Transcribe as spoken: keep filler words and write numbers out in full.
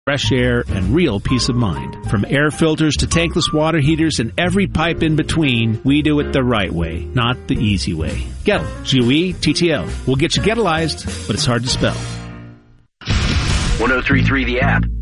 fresh air, and real peace of mind. From air filters to tankless water heaters and every pipe in between, we do it the right way, not the easy way. Gettle, G U E T T L. We'll get you Gettleized, but it's hard to spell. one oh three point three The App